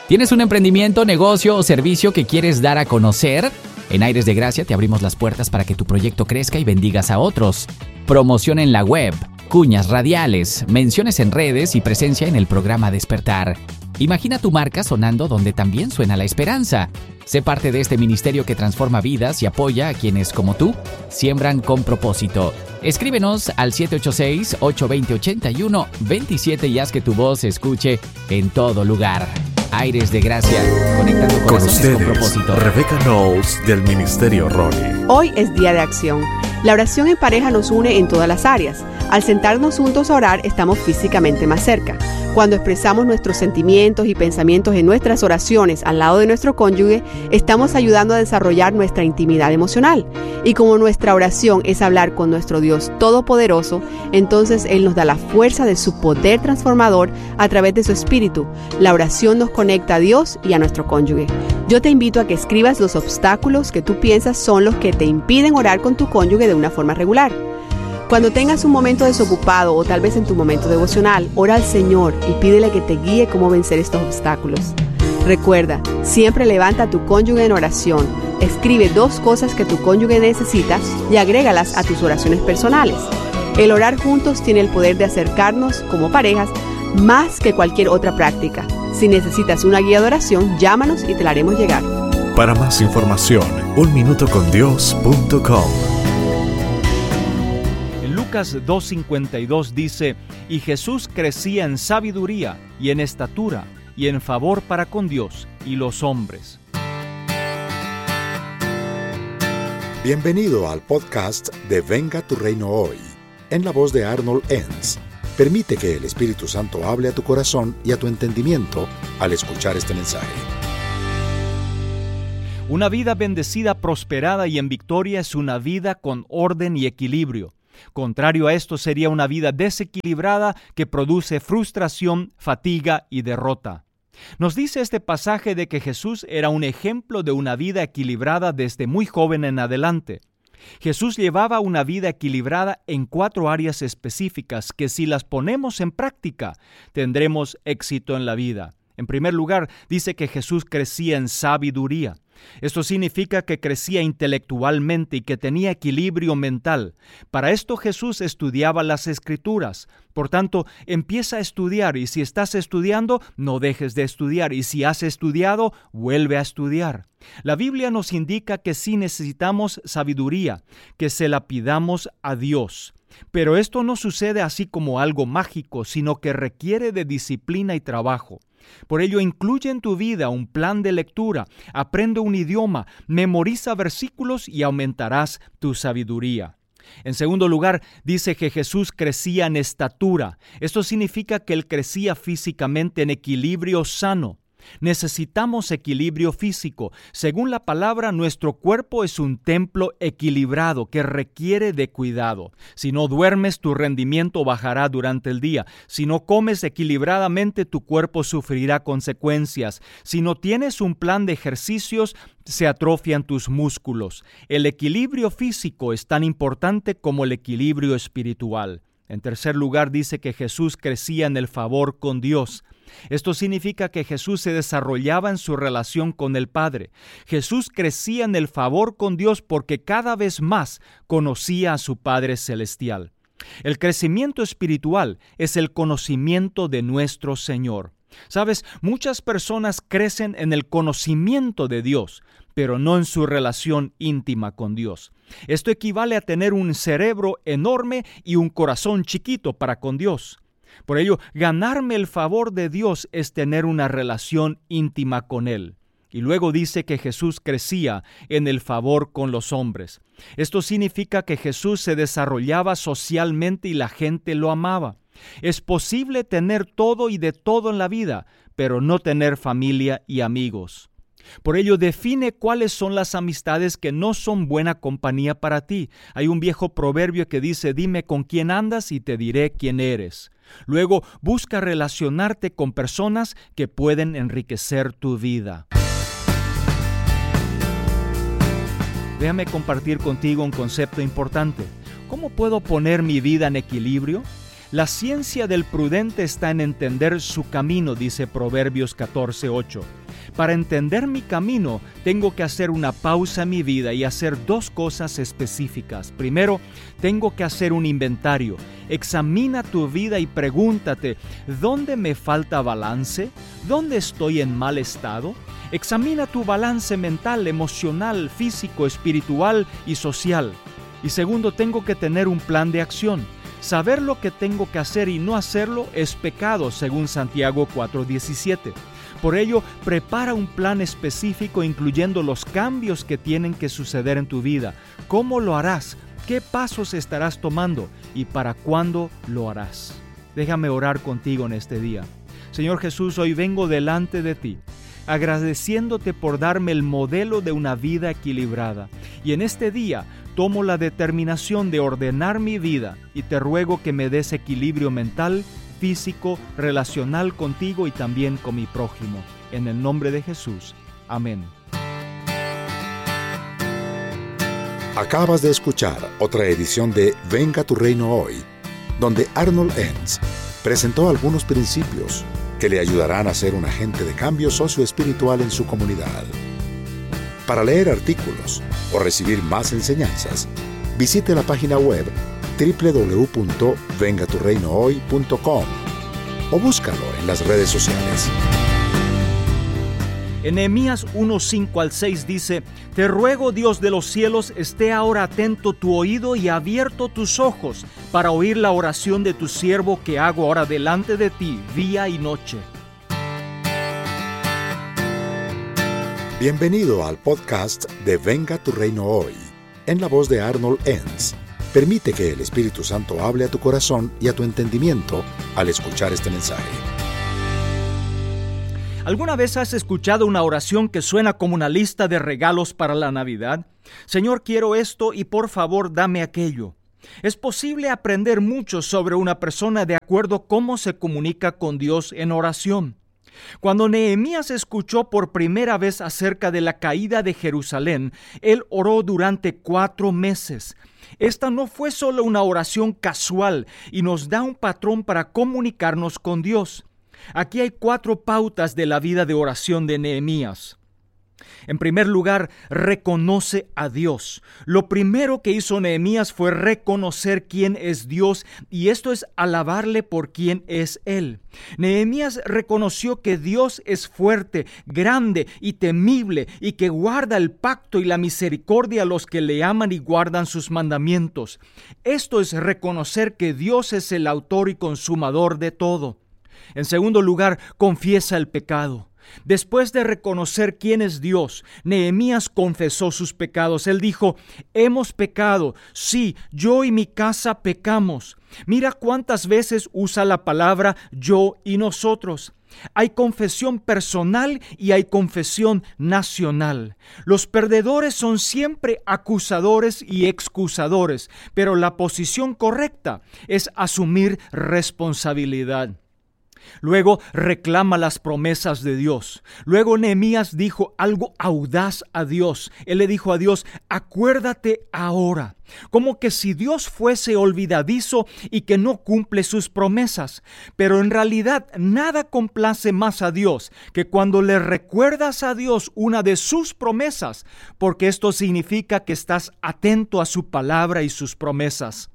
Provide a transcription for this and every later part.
¿Tienes un emprendimiento, negocio o servicio que quieres dar a conocer? En Aires de Gracia te abrimos las puertas para que tu proyecto crezca y bendigas a otros. Promoción en la web, cuñas radiales, menciones en redes y presencia en el programa Despertar. Imagina tu marca sonando donde también suena la esperanza. Sé parte de este ministerio que transforma vidas y apoya a quienes, como tú, siembran con propósito. Escríbenos al 786-820-8127 y haz que tu voz se escuche en todo lugar. Aires de Gracia, conectando corazones con ustedes, con propósito. Rebecca Knowles del Ministerio Ronnie. Hoy es Día de Acción. La oración en pareja nos une en todas las áreas. Al sentarnos juntos a orar, estamos físicamente más cerca. Cuando expresamos nuestros sentimientos y pensamientos en nuestras oraciones al lado de nuestro cónyuge, estamos ayudando a desarrollar nuestra intimidad emocional. Y como nuestra oración es hablar con nuestro Dios Todopoderoso, entonces Él nos da la fuerza de su poder transformador a través de su Espíritu. La oración nos conecta a Dios y a nuestro cónyuge. Yo te invito a que escribas los obstáculos que tú piensas son los que te impiden orar con tu cónyuge de una forma regular. Cuando tengas un momento desocupado o tal vez en tu momento devocional, ora al Señor y pídele que te guíe cómo vencer estos obstáculos. Recuerda, siempre levanta a tu cónyuge en oración. Escribe 2 cosas que tu cónyuge necesita y agrégalas a tus oraciones personales. El orar juntos tiene el poder de acercarnos como parejas más que cualquier otra práctica. Si necesitas una guía de oración, llámanos y te la haremos llegar. Para más información, unminutocondios.com. Lucas 2:52 dice: y Jesús crecía en sabiduría y en estatura y en favor para con Dios y los hombres. Bienvenido al podcast de Venga tu Reino Hoy, en la voz de Arnold Enns. Permite que el Espíritu Santo hable a tu corazón y a tu entendimiento al escuchar este mensaje. Una vida bendecida, prosperada y en victoria es una vida con orden y equilibrio. Contrario a esto sería una vida desequilibrada que produce frustración, fatiga y derrota. Nos dice este pasaje de que Jesús era un ejemplo de una vida equilibrada desde muy joven en adelante. Jesús llevaba una vida equilibrada en 4 áreas específicas que si las ponemos en práctica, tendremos éxito en la vida. En primer lugar, dice que Jesús crecía en sabiduría. Esto significa que crecía intelectualmente y que tenía equilibrio mental. Para esto Jesús estudiaba las Escrituras. Por tanto, empieza a estudiar y si estás estudiando, no dejes de estudiar. Y si has estudiado, vuelve a estudiar. La Biblia nos indica que sí necesitamos sabiduría, que se la pidamos a Dios. Pero esto no sucede así como algo mágico, sino que requiere de disciplina y trabajo. Por ello, incluye en tu vida un plan de lectura, aprende un idioma, memoriza versículos y aumentarás tu sabiduría. En segundo lugar, dice que Jesús crecía en estatura. Esto significa que Él crecía físicamente en equilibrio sano. Necesitamos equilibrio físico. Según la palabra, nuestro cuerpo es un templo equilibrado que requiere de cuidado. Si no duermes, tu rendimiento bajará durante el día. Si no comes equilibradamente, tu cuerpo sufrirá consecuencias. Si no tienes un plan de ejercicios, se atrofian tus músculos. El equilibrio físico es tan importante como el equilibrio espiritual. En tercer lugar, dice que Jesús crecía en el favor con Dios. Esto significa que Jesús se desarrollaba en su relación con el Padre. Jesús crecía en el favor con Dios porque cada vez más conocía a su Padre Celestial. El crecimiento espiritual es el conocimiento de nuestro Señor. ¿Sabes? Muchas personas crecen en el conocimiento de Dios, pero no en su relación íntima con Dios. Esto equivale a tener un cerebro enorme y un corazón chiquito para con Dios. Por ello, ganarme el favor de Dios es tener una relación íntima con Él. Y luego dice que Jesús crecía en el favor con los hombres. Esto significa que Jesús se desarrollaba socialmente y la gente lo amaba. Es posible tener todo y de todo en la vida, pero no tener familia y amigos. Por ello, define cuáles son las amistades que no son buena compañía para ti. Hay un viejo proverbio que dice: dime con quién andas y te diré quién eres. Luego, busca relacionarte con personas que pueden enriquecer tu vida. Déjame compartir contigo un concepto importante. ¿Cómo puedo poner mi vida en equilibrio? La ciencia del prudente está en entender su camino, dice Proverbios 14:8. Para entender mi camino, tengo que hacer una pausa en mi vida y hacer dos cosas específicas. Primero, tengo que hacer un inventario. Examina tu vida y pregúntate, ¿dónde me falta balance? ¿Dónde estoy en mal estado? Examina tu balance mental, emocional, físico, espiritual y social. Y segundo, tengo que tener un plan de acción. Saber lo que tengo que hacer y no hacerlo es pecado, según Santiago 4:17. Por ello, prepara un plan específico incluyendo los cambios que tienen que suceder en tu vida. ¿Cómo lo harás? ¿Qué pasos estarás tomando? ¿Y para cuándo lo harás? Déjame orar contigo en este día. Señor Jesús, hoy vengo delante de ti, agradeciéndote por darme el modelo de una vida equilibrada. Y en este día tomo la determinación de ordenar mi vida y te ruego que me des equilibrio mental, físico, relacional contigo y también con mi prójimo. En el nombre de Jesús. Amén. Acabas de escuchar otra edición de Venga tu Reino Hoy, donde Arnold Enns presentó algunos principios que le ayudarán a ser un agente de cambio socioespiritual en su comunidad. Para leer artículos o recibir más enseñanzas, visite la página web www.vengaturreinohoy.com o búscalo en las redes sociales. En Nehemías 1:5-6 dice: Te ruego, Dios de los cielos, esté ahora atento tu oído y abierto tus ojos para oír la oración de tu siervo que hago ahora delante de ti, día y noche. Bienvenido al podcast de Venga tu Reino Hoy, en la voz de Arnold Enns. Permite que el Espíritu Santo hable a tu corazón y a tu entendimiento al escuchar este mensaje. ¿Alguna vez has escuchado una oración que suena como una lista de regalos para la Navidad? Señor, quiero esto y por favor dame aquello. Es posible aprender mucho sobre una persona de acuerdo a cómo se comunica con Dios en oración. Cuando Nehemías escuchó por primera vez acerca de la caída de Jerusalén, él oró durante 4 meses. Esta no fue solo una oración casual y nos da un patrón para comunicarnos con Dios. Aquí hay 4 pautas de la vida de oración de Nehemías. En primer lugar, reconoce a Dios. Lo primero que hizo Nehemías fue reconocer quién es Dios, y esto es alabarle por quién es Él. Nehemías reconoció que Dios es fuerte, grande y temible, y que guarda el pacto y la misericordia a los que le aman y guardan sus mandamientos. Esto es reconocer que Dios es el autor y consumador de todo. En segundo lugar, confiesa el pecado. Después de reconocer quién es Dios, Nehemías confesó sus pecados. Él dijo: hemos pecado, sí, yo y mi casa pecamos. Mira cuántas veces usa la palabra yo y nosotros. Hay confesión personal y hay confesión nacional. Los perdedores son siempre acusadores y excusadores, pero la posición correcta es asumir responsabilidad. Luego reclama las promesas de Dios. Luego Nehemías dijo algo audaz a Dios. Él le dijo a Dios: acuérdate ahora. Como que si Dios fuese olvidadizo y que no cumple sus promesas. Pero en realidad nada complace más a Dios que cuando le recuerdas a Dios una de sus promesas, porque esto significa que estás atento a su palabra y sus promesas.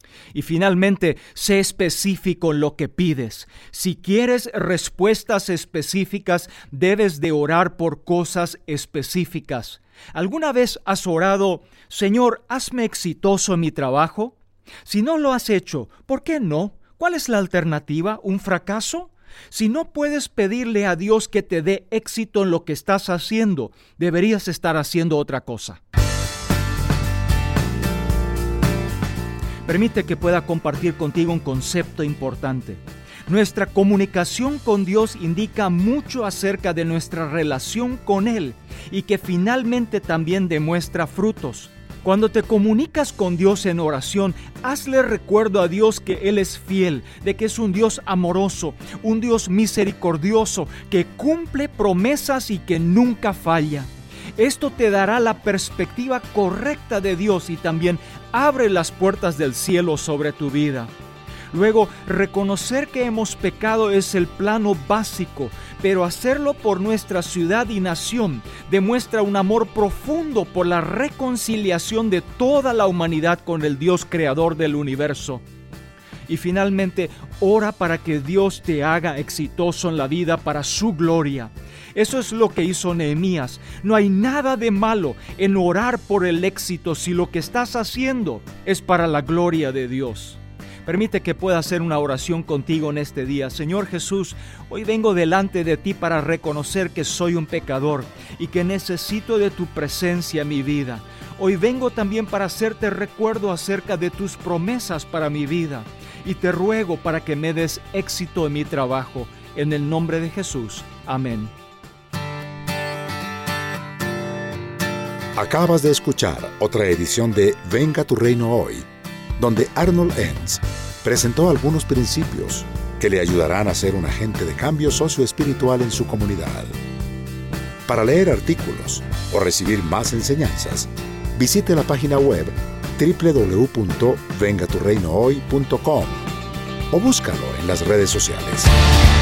Y finalmente, sé específico en lo que pides. Si quieres respuestas específicas, debes de orar por cosas específicas. ¿Alguna vez has orado: Señor, hazme exitoso en mi trabajo? Si no lo has hecho, ¿por qué no? ¿Cuál es la alternativa? ¿Un fracaso? Si no puedes pedirle a Dios que te dé éxito en lo que estás haciendo, deberías estar haciendo otra cosa. Permite que pueda compartir contigo un concepto importante. Nuestra comunicación con Dios indica mucho acerca de nuestra relación con Él y que finalmente también demuestra frutos. Cuando te comunicas con Dios en oración, hazle recuerdo a Dios que Él es fiel, de que es un Dios amoroso, un Dios misericordioso, que cumple promesas y que nunca falla. Esto te dará la perspectiva correcta de Dios y también abre las puertas del cielo sobre tu vida. Luego, reconocer que hemos pecado es el plano básico, pero hacerlo por nuestra ciudad y nación demuestra un amor profundo por la reconciliación de toda la humanidad con el Dios creador del universo. Y finalmente, ora para que Dios te haga exitoso en la vida para su gloria. Eso es lo que hizo Nehemías. No hay nada de malo en orar por el éxito si lo que estás haciendo es para la gloria de Dios. Permite que pueda hacer una oración contigo en este día. Señor Jesús, hoy vengo delante de ti para reconocer que soy un pecador y que necesito de tu presencia en mi vida. Hoy vengo también para hacerte recuerdo acerca de tus promesas para mi vida. Y te ruego para que me des éxito en mi trabajo. En el nombre de Jesús. Amén. Acabas de escuchar otra edición de Venga tu Reino Hoy, donde Arnold Enns presentó algunos principios que le ayudarán a ser un agente de cambio socioespiritual en su comunidad. Para leer artículos o recibir más enseñanzas, visite la página web www.vengaturreinohoy.com o búscalo en las redes sociales.